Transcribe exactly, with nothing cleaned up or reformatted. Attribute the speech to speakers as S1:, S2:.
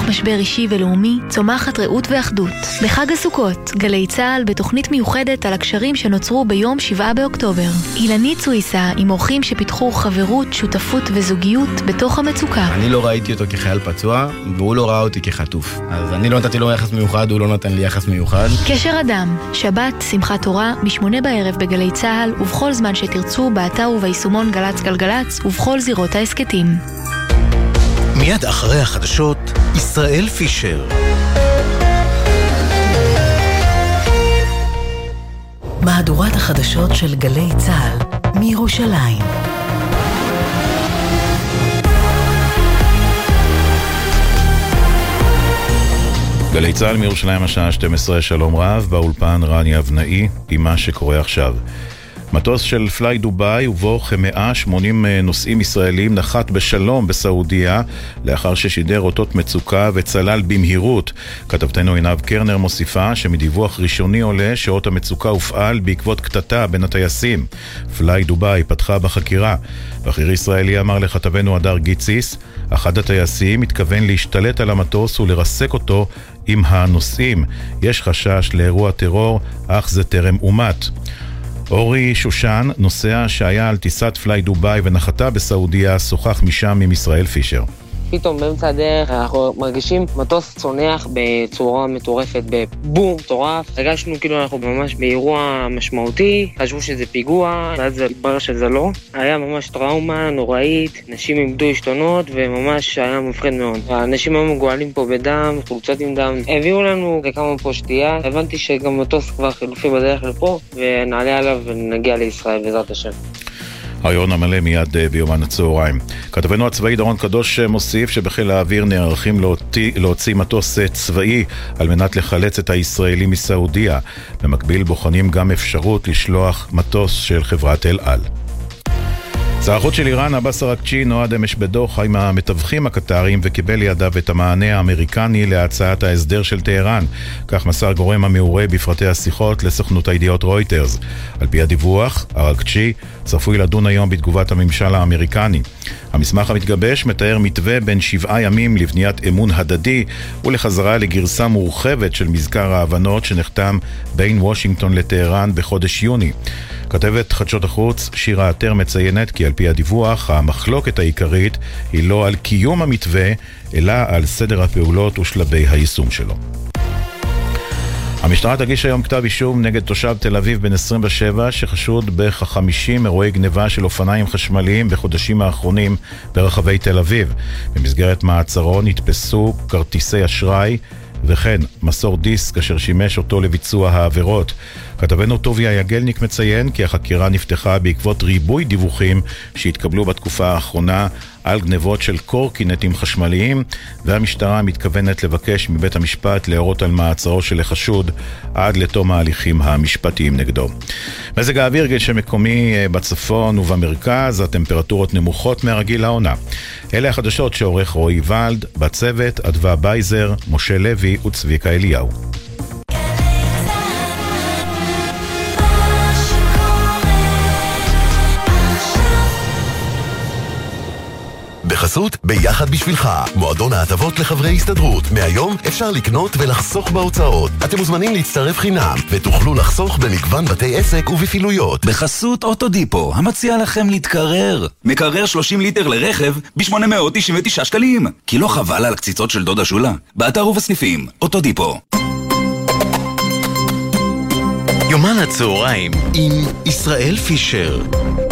S1: בתוך משבר אישי ולאומי צומחת רעות ואחדות. בחג הסוכות, גלי צהל בתוכנית מיוחדת על הקשרים שנוצרו ביום שבעה באוקטובר. אילנית סוויסה עם אורחים שפיתחו חברות, שותפות וזוגיות בתוך המצוקה.
S2: אני לא ראיתי אותו כחייל פצוע, והוא לא ראה אותי כחטוף. אז אני לא נתתי לו יחס מיוחד, הוא לא נתן לי יחס מיוחד.
S1: קשר אדם, שבת, שמחת תורה, משמונה בערב בגלי צהל, ובכל זמן שתרצו, באתר וביישומון גלץ גלגלץ, ובכל זירות העסקתים.
S3: מיד אחרי החדשות, ישראל פישר. מהדורת החדשות של גלי צהל, מירושלים.
S4: גלי צהל מירושלים השעה שתים עשרה, שלום רב, באולפן רני אבנאי עם מה שקורה עכשיו. מטוס של פליי דוביי ובו כ-מאה ושמונים נוסעים ישראלים נחת בשלום בסעודיה לאחר ששידר אותות מצוקה וצלל במהירות. כתבתנו עינב קרנר מוסיפה שמדיווח ראשוני עולה שאות המצוקה הופעל בעקבות קטטה בין הטייסים. פליי דוביי פתחה בחקירה. בכיר ישראלי אמר לכתבנו הדר גיציס, אחד הטייסים מתכוון להשתלט על המטוס ולרסק אותו עם הנוסעים. יש חשש לאירוע טרור, אך זה טרם אומת. אורי שושן, נוסע שהיה על טיסת פליי דוביי ונחתה בסעודיה, שוחח משם עם ישראל פישר.
S5: פתאום באמצע הדרך אנחנו מרגישים מטוס צונח בצורה מטורפת, בבום מטורף. הרגשנו כאילו אנחנו ממש באירוע משמעותי, חשבו שזה פיגוע, ואז התברר שזה לא. היה ממש טראומה נוראית, אנשים איבדו עשתונות וממש היה מפחיד מאוד. האנשים היו מגועלים פה בדם, חולצות עם דם. הביאו לנו כמה פה שתייה, הבנתי שגם מטוס כבר חילופי בדרך לפה, ונעלה עליו ונגיע לישראל בעזרת השם.
S4: הרעיון המלא מיד ביומן הצהריים. כתבנו הצבאי דורון קדוש מוסיף שבחיל האוויר נערכים להוציא, להוציא מטוס צבאי על מנת לחלץ את הישראלים מסעודיה. במקביל בוחנים גם אפשרות לשלוח מטוס של חברת אל על. שר החוץ של איראן, עבאס אראגצ'י, נועד אמש בדוח עם המתווכים הקטריים וקיבל לידיו את המענה האמריקני להצעת ההסדר של טהרן. כך מסר גורם המעורה בפרטי השיחות לסוכנות הידיעות רויטרס. על פי הדיווח, אראגצ'י צפוי לדון היום בתגובת הממשל האמריקני. המסמך המתגבש מתאר מתווה בין שבעה ימים לבניית אמון הדדי ולחזרה לגרסה מורחבת של מזכר ההבנות שנחתם בין וושינגטון לטהרן בחודש יוני. כתבת חדשות החוץ שירה עטר מציינת כי על פי הדיווח המחלוקת העיקרית היא לא על קיום המתווה אלא על סדר הפעולות ושלבי היישום שלו. המשטרה תגיש היום כתב אישום נגד תושב תל אביב בן עשרים ושבע שחשוד בכ-חמישים אירועי גניבה של אופניים חשמליים בחודשים האחרונים ברחבי תל אביב. במסגרת מעצרו נתפסו כרטיסי אשראי וכן מסור דיסק אשר שימש אותו לביצוע העבירות. כתבנו טוביה יגלניק מציין כי החקירה נפתחה בעקבות ריבוי דיווחים שהתקבלו בתקופה האחרונה על גנבות של קורקינטים חשמליים, והמשטרה מתכוונת לבקש מבית המשפט להורות על מעצרו של החשוד עד לתום ההליכים המשפטיים נגדו. מזג האוויר גשם מקומי בצפון ובמרכז, הטמפרטורות נמוכות מהרגיל לעונה. אלה החדשות שעורך רועי ולד, בצוות אדווה בייזר, משה לוי וצביקה אליהו.
S3: בחסות ביחד בשבילך, מועדון ההטבות לחברי הסתדרות. מהיום אפשר לקנות ולחסוך בהוצאות. אתם מוזמנים להצטרף חינם ותוכלו לחסוך במגוון בתי עסק ובפעילויות.
S6: בחסות אוטודיפו, המציע לכם להתקרר. מקרר שלושים ליטר לרכב ב-שמונה מאות תשעים ותשעה שקלים. כי לא חבל על קציצות של דודה שולה? באתר ובסניפים, אוטודיפו.
S3: יומן הצהריים עם ישראל פישר.